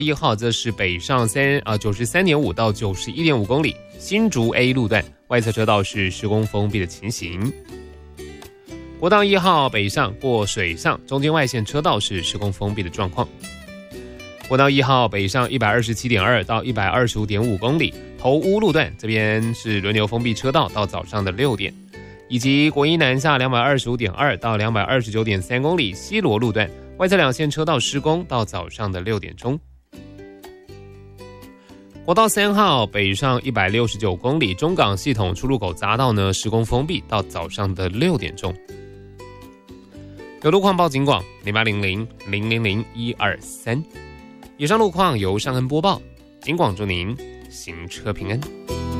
1号则是北上93.5到91.5公里，新竹 A 路段外侧车道是施工封闭的情形。国道1号北上过水上，中间外线车道是施工封闭的状况。国道1号北上127.2到125.5公里，头屋路段这边是轮流封闭车道到早上的6点，以及国一南下225.2到229.3公里，西螺路段外侧两线车道施工到早上的6点钟。国道3号北上169公里，中港系统出入口匝道呢施工封闭到早上的6点钟。有路况报警广0800-000-123。以上路况由尚恩播报，警广祝您行车平安。